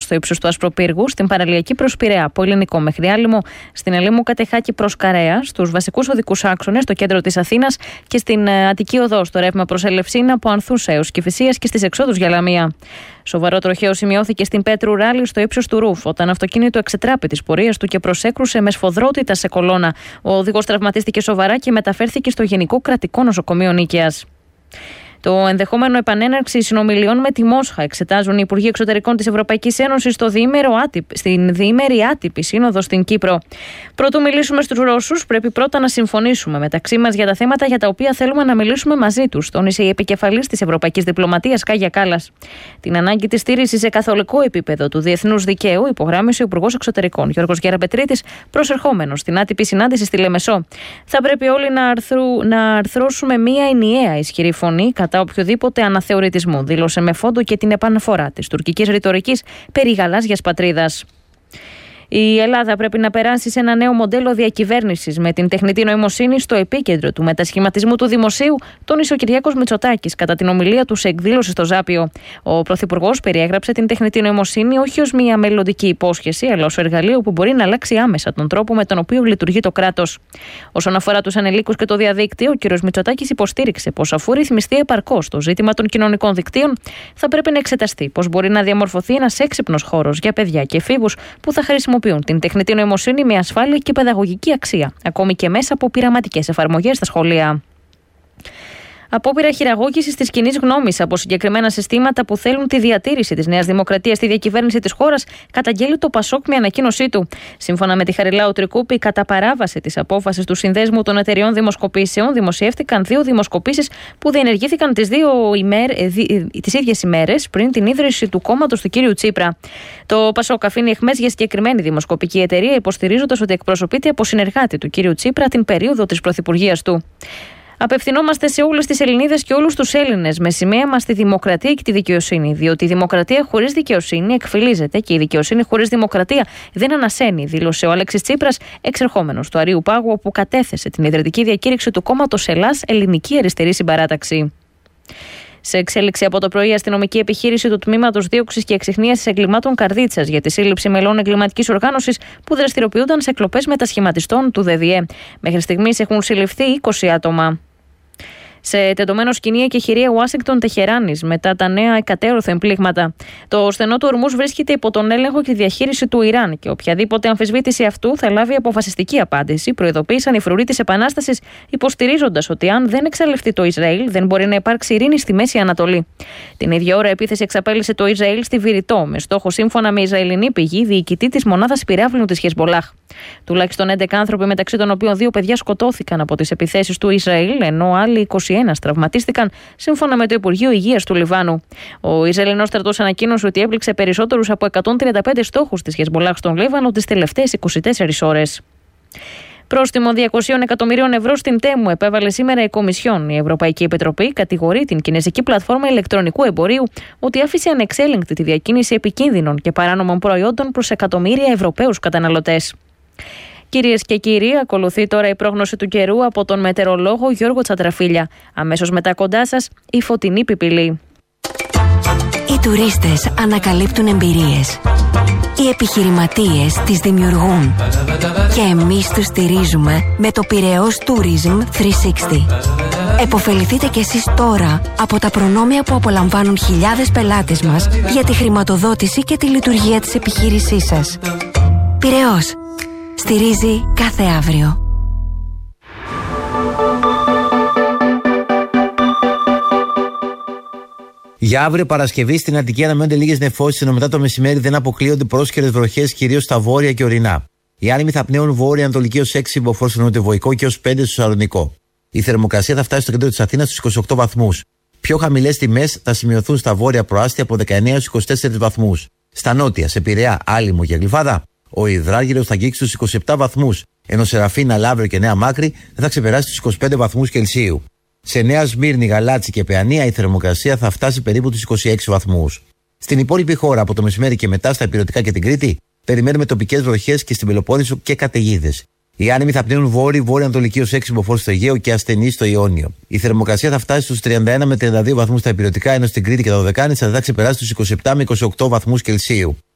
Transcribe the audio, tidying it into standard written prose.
στο ύψος του Ασπροπύργου, στην παραλιακή προς Πειραιά, από Ελληνικό μέχρι Άλυμο, στην Ελίμου Κατεχάκη προς Καρέα, στους βασικούς οδικούς άξονες, στο κέντρο της Αθήνας και στην Αττική Οδό, στο ρεύμα προς Ελευσίνα, από Ανθούσα έως Κηφισίας και στις εξόδους για Λαμία. Σοβαρό τροχαίο σημειώθηκε στην Πέτρου Ράλη στο ύψος του Ρούφ, όταν αυτοκίνητο εξετράπη της πορείας του και προσέκρουσε με σφοδρότητα σε κολόνα. Ο οδηγός τραυματίστηκε σοβαρά και μεταφέρθηκε στο Γενικό Κρατικό Νοσοκομείο Νίκαιας. Το ενδεχόμενο επανέναρξη συνομιλιών με τη Μόσχα εξετάζουν οι Υπουργοί Εξωτερικών της Ευρωπαϊκής Ένωσης στην διήμερη άτυπη σύνοδο στην Κύπρο. Πρωτού μιλήσουμε στους Ρώσους, πρέπει πρώτα να συμφωνήσουμε μεταξύ μας για τα θέματα για τα οποία θέλουμε να μιλήσουμε μαζί τους, τόνισε η επικεφαλής της Ευρωπαϊκής Διπλωματίας Κάγια Κάλλας. Την ανάγκη της στήρησης σε καθολικό επίπεδο του διεθνούς δικαίου υπογράμμισε ο Υπουργός Εξωτερικών Γιώργος Γεραπετρίτης, προσερχόμενος στην άτυπη συνάντηση στη Λεμεσό. Θα πρέπει όλοι να αρθρώσουμε μία ενιαία ισχυρή φωνή κατά οποιοδήποτε αναθεωρητισμού, δήλωσε με φόντο και την επαναφορά της τουρκικής ρητορικής περί γαλάζιας πατρίδας. Η Ελλάδα πρέπει να περάσει σε ένα νέο μοντέλο διακυβέρνησης με την τεχνητή νοημοσύνη στο επίκεντρο του μετασχηματισμού του δημοσίου, τόνισε ο Κυριάκος Μητσοτάκης κατά την ομιλία του σε εκδήλωση στο Ζάπιο. Ο Πρωθυπουργός περιέγραψε την τεχνητή νοημοσύνη όχι ως μια μελλοντική υπόσχεση, αλλά ως εργαλείο που μπορεί να αλλάξει άμεσα τον τρόπο με τον οποίο λειτουργεί το κράτος. Όσον αφορά τους ανηλίκους και το διαδίκτυο, ο κ. Μητσοτάκης υποστήριξε πως αφού ρυθμιστεί επαρκώς το ζήτημα των κοινωνικών δικτύων, θα πρέπει να εξεταστεί πως μπορεί να διαμορφωθεί ένας έξυπνος χώρος για παιδιά και εφήβους που θα χρησιμοποιούν την τεχνητή νοημοσύνη με ασφάλεια και παιδαγωγική αξία, ακόμη και μέσα από πειραματικές εφαρμογές στα σχολεία. Απόπειρα χειραγώγησης της κοινής γνώμης από συγκεκριμένα συστήματα που θέλουν τη διατήρηση της Νέας Δημοκρατίας στη διακυβέρνηση της χώρας, καταγγέλει το ΠΑΣΟΚ με ανακοίνωσή του. Σύμφωνα με τη Χαριλάου Τρικούπη, κατά παράβαση της απόφασης του Συνδέσμου των Εταιριών Δημοσκοπήσεων, δημοσιεύτηκαν 2 δημοσκοπήσεις που διενεργήθηκαν τις ίδιες ημέρες πριν την ίδρυση του κόμματος του κ. Τσίπρα. Το ΠΑΣΟΚ αφήνει αιχμές για συγκεκριμένη δημοσκοπική εταιρεία, υποστηρίζοντας ότι εκπροσωπείται από συνεργάτη του κ. Τσίπρα την περίοδο της πρωθυπουργίας του. Απευθυνόμαστε σε όλες τις Ελληνίδες και όλους τους Έλληνες με σημαία μας τη δημοκρατία και τη δικαιοσύνη, διότι η δημοκρατία χωρίς δικαιοσύνη εκφυλίζεται και η δικαιοσύνη χωρίς δημοκρατία δεν ανασένει, δήλωσε ο Αλέξης Τσίπρας, εξερχόμενος του Αρείου Πάγου, όπου κατέθεσε την ιδρυτική διακήρυξη του κόμματος Ελλάς Ελληνική Αριστερή Συμπαράταξη. Σε εξέλιξη από το πρωί, η αστυνομική επιχείρηση του Τμήματος Δίωξης και Εξιχνίασης Εγκλημάτων Καρδίτσας για τη σύλληψη μελών εγκληματικής οργάνωσης που δραστηριοποιούνταν σε κλοπές μετασχηματιστών του ΔΔΕ. Μέχρι στιγμής έχουν συλληφθεί 20 άτομα. Σε τεντωμένο σκηνή εκεχηρία Ουάσιγκτον Τεχεράνης μετά τα νέα εκατέρωθεν πλήγματα. Το στενό του ορμούς βρίσκεται υπό τον έλεγχο και τη διαχείριση του Ιράν και οποιαδήποτε αμφισβήτηση αυτού θα λάβει αποφασιστική απάντηση, προειδοποίησαν οι φρουροί της Επανάστασης, υποστηρίζοντας ότι αν δεν εξαλειφθεί το Ισραήλ, δεν μπορεί να υπάρξει ειρήνη στη Μέση Ανατολή. Την ίδια ώρα, επίθεση εξαπέλυσε το Ισραήλ στη Βηρητό, με στόχο, σύμφωνα με Ισραηλινή πηγή, διοικητή της μονάδας πυράβλου της Χεσμολάχ. Τουλάχιστον 11 άνθρωποι, μεταξύ των οποίων 2 παιδιά, σκοτώθηκαν από τις επιθέσεις του Ισραήλ, ενώ άλλοι 21 τραυματίστηκαν, σύμφωνα με το Υπουργείο Υγείας του Λιβάνου. Ο Ισραηλινός στρατός ανακοίνωσε ότι έπληξε περισσότερους από 135 στόχους της Χεσμολάχ στον Λίβανο τις τελευταίες 24 ώρες. Πρόστιμο 200 εκατομμυρίων ευρώ στην Τέμου επέβαλε σήμερα η Κομισιόν. Η Ευρωπαϊκή Επιτροπή κατηγορεί την κινεζική πλατφόρμα ηλεκτρονικού εμπορίου ότι άφησε ανεξέλεγκτη τη διακίνηση επικίνδυνων και παράνομων προϊόντων προς εκατομμύρια Ευρωπαίους καταναλωτές. Κυρίες και κύριοι, ακολουθεί τώρα η πρόγνωση του καιρού από τον μετεωρολόγο Γιώργο Τσαντραφίλια. Αμέσως μετά κοντά σας, η φωτεινή πιπηλή. Οι τουρίστες ανακαλύπτουν εμπειρίες. Οι επιχειρηματίες τις δημιουργούν. Και εμείς τους στηρίζουμε με το Πειραιώς Tourism 360. Εποφεληθείτε κι εσείς τώρα από τα προνόμια που απολαμβάνουν χιλιάδες πελάτες μας για τη χρηματοδότηση και τη λειτουργία της επιχείρησής σας. Πειραιώς. Στηρίζει κάθε αύριο. Για αύριο Παρασκευή στην Αττική αναμένονται λίγες νεφώσεις, ενώ μετά το μεσημέρι δεν αποκλείονται πρόσχερες βροχές, κυρίως στα βόρεια και ορεινά. Οι άνεμοι θα πνέουν βόρεια-ανατολική ως 6 μποφόρ στο νοτιοβοϊκό και ως 5 στο Σαλονικό. Η θερμοκρασία θα φτάσει στο κέντρο της Αθήνας στους 28 βαθμούς. Πιο χαμηλές τιμές θα σημειωθούν στα βόρεια προάστια από 19 στους 24 βαθμούς. Στα νότια, σε Πειραιά, Άλυμο και Γλυφάδα, ο υδράργυρος θα αγγίξει στους 27 βαθμούς, ενώ Σεραφίνα, Λαύριο και Νέα Μάκρη δεν θα ξεπεράσει τους 25 βαθμούς Κελσίου. Σε Νέα Σμύρνη, Γαλάτσι και Παιανία η θερμοκρασία θα φτάσει περίπου τους 26 βαθμούς. Στην υπόλοιπη χώρα, από το μεσημέρι και μετά στα Ηπειρωτικά και την Κρήτη, περιμένουμε τοπικές βροχές και στην Πελοπόννησο και καταιγίδες. Οι άνεμοι θα πνέουν βόρεια-ανατολική ως 6 μποφόρ στο Αιγαίο και ασθενείς στο Ιόνιο. Η θερμοκρασία θα φτάσει στους 31 με 32 βαθμούς στα Ηπειρωτικά, ενώ στην Κρήτη και τα Δωδεκάνησα θα ξεπεράσει τους 27 με 28 βαθμούς Κελσίου.